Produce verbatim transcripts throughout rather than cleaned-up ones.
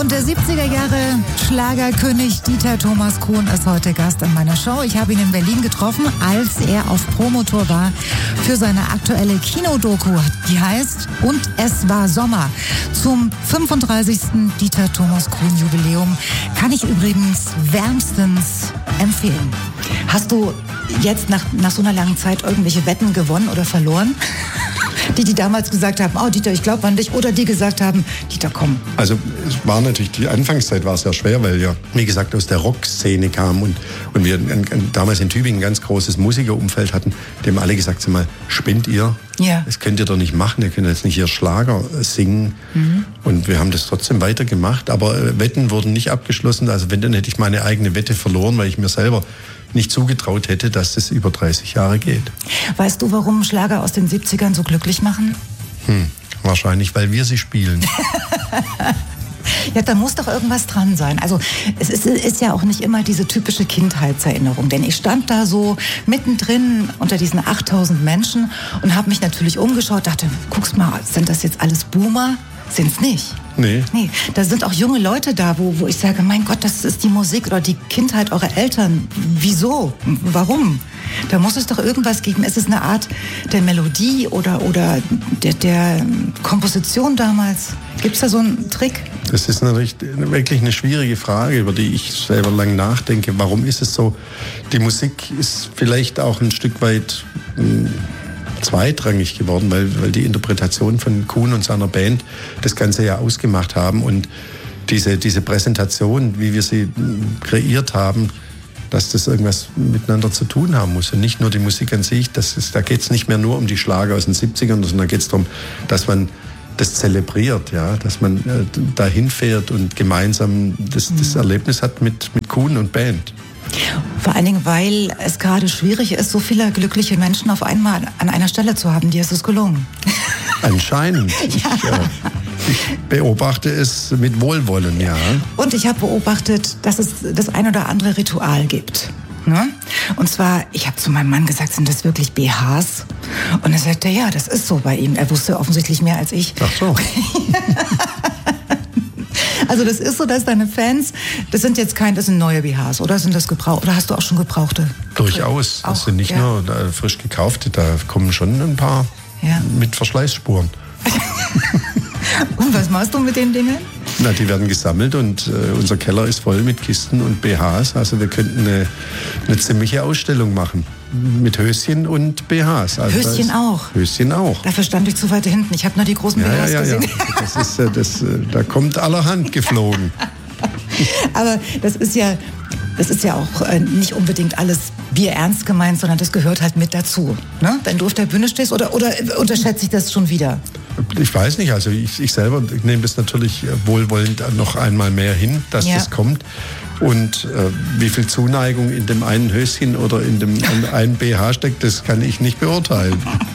Und der siebziger Jahre Schlagerkönig Dieter Thomas Kuhn ist heute Gast in meiner Show. Ich habe ihn in Berlin getroffen, als er auf Promotour war für seine aktuelle Kinodoku, die heißt Und es war Sommer. Zum fünfunddreißigsten Dieter Thomas Kuhn Jubiläum kann ich übrigens wärmstens empfehlen. Hast du jetzt nach, nach so einer langen Zeit irgendwelche Wetten gewonnen oder verloren? Die, die damals gesagt haben, oh Dieter, ich glaube an dich, oder die gesagt haben, Dieter, komm. Also es war natürlich, die Anfangszeit war sehr schwer, weil wir, wie gesagt, aus der Rockszene kamen und, und wir ein, ein, damals in Tübingen ein ganz großes Musikerumfeld hatten, dem alle gesagt haben, mal, spinnt ihr? Ja. Das könnt ihr doch nicht machen, ihr könnt jetzt nicht hier Schlager singen. Mhm. Und wir haben das trotzdem weitergemacht, aber Wetten wurden nicht abgeschlossen. Also wenn, dann hätte ich meine eigene Wette verloren, weil ich mir selber nicht zugetraut hätte, dass das über dreißig Jahre geht. Weißt du, warum Schlager aus den siebzigern so glücklich machen? Hm, wahrscheinlich, weil wir sie spielen. Ja, da muss doch irgendwas dran sein. Also es ist, ist ja auch nicht immer diese typische Kindheitserinnerung. Denn ich stand da so mittendrin unter diesen achttausend Menschen und habe mich natürlich umgeschaut, dachte, guck's mal, sind das jetzt alles Boomer? Sind's nicht. Nee. Nee, da sind auch junge Leute da, wo, wo ich sage, mein Gott, das ist die Musik oder die Kindheit eurer Eltern. Wieso? Warum? Da muss es doch irgendwas geben. Ist es eine Art der Melodie oder, oder der, der Komposition damals? Gibt es da so einen Trick? Das ist natürlich wirklich eine schwierige Frage, über die ich selber lang nachdenke. Warum ist es so? Die Musik ist vielleicht auch ein Stück weit mh, zweitrangig geworden, weil, weil die Interpretation von Kuhn und seiner Band das Ganze ja ausgemacht haben und diese, diese Präsentation, wie wir sie kreiert haben, dass das irgendwas miteinander zu tun haben muss und nicht nur die Musik an sich. Das ist, da geht es nicht mehr nur um die Schlager aus den siebzigern, sondern da geht es darum, dass man das zelebriert, ja, dass man äh, dahin fährt und gemeinsam das, das Erlebnis hat mit, mit Kuhn und Band. Vor allen Dingen, weil es gerade schwierig ist, so viele glückliche Menschen auf einmal an einer Stelle zu haben. Dir ist es gelungen. Anscheinend. Ja. Ich, äh, ich beobachte es mit Wohlwollen, ja. Und ich habe beobachtet, dass es das ein oder andere Ritual gibt. Ne? Und zwar, ich habe zu meinem Mann gesagt, sind das wirklich B Hs? Und er sagte, ja, das ist so bei ihm. Er wusste offensichtlich mehr als ich. Ach so. Also das ist so, dass deine Fans, das sind jetzt keine, das sind neue B Hs, oder sind das gebraucht? Oder hast du auch schon gebrauchte? Durchaus. Das auch, sind nicht ja. nur äh, frisch gekaufte, da kommen schon ein paar ja. mit Verschleißspuren. Und was machst du mit den Dingen? Na, die werden gesammelt und äh, unser Keller ist voll mit Kisten und B Hs. Also wir könnten eine, eine ziemliche Ausstellung machen. Mit Höschen und B Hs. Also Höschen auch? Höschen auch. Dafür stand ich zu weit hinten. Ich habe nur die großen ja, B Hs ja, ja, gesehen. Ja. Das ist, äh, das, äh, da kommt allerhand geflogen. Aber das ist ja, das ist ja auch äh, nicht unbedingt alles bierernst gemeint, sondern das gehört halt mit dazu. Ne? Wenn du auf der Bühne stehst, oder, oder unterschätze ich das schon wieder? Ich weiß nicht, also ich, ich selber ich nehme das natürlich wohlwollend noch einmal mehr hin, dass ja. das kommt. Und äh, wie viel Zuneigung in dem einen Höschen oder in dem in einen B H steckt, das kann ich nicht beurteilen.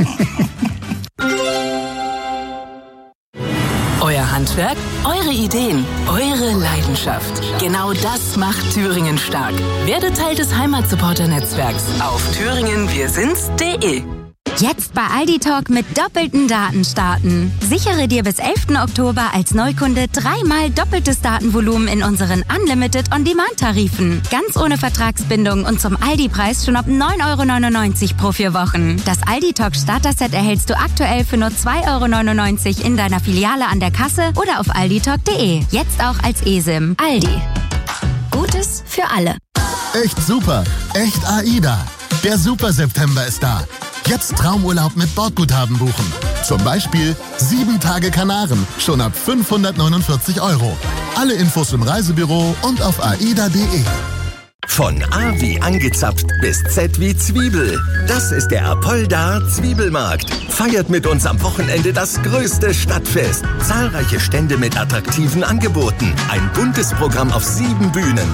Euer Handwerk, eure Ideen, eure Leidenschaft. Genau das macht Thüringen stark. Werdet Teil des Heimatsupporter-Netzwerks auf thüringen wir sind's punkt de. Jetzt bei Aldi Talk mit doppelten Daten starten. Sichere dir bis elften Oktober als Neukunde dreimal doppeltes Datenvolumen in unseren Unlimited On-Demand-Tarifen. Ganz ohne Vertragsbindung und zum Aldi-Preis schon ab neun Euro neunundneunzig pro vier Wochen. Das Aldi Talk Starter-Set erhältst du aktuell für nur zwei Euro neunundneunzig in deiner Filiale an der Kasse oder auf aldi talk punkt de. Jetzt auch als eSIM. Aldi. Gutes für alle. Echt super. Echt AIDA. Der Super September ist da. Jetzt Traumurlaub mit Bordguthaben buchen. Zum Beispiel sieben Tage Kanaren, schon ab fünfhundertneunundvierzig Euro. Alle Infos im Reisebüro und auf aida punkt de. Von A wie angezapft bis Z wie Zwiebel. Das ist der Apolda Zwiebelmarkt. Feiert mit uns am Wochenende das größte Stadtfest. Zahlreiche Stände mit attraktiven Angeboten. Ein buntes Programm auf sieben Bühnen.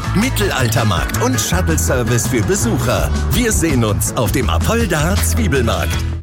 Mittelaltermarkt und Shuttle-Service für Besucher. Wir sehen uns auf dem Apolda Zwiebelmarkt.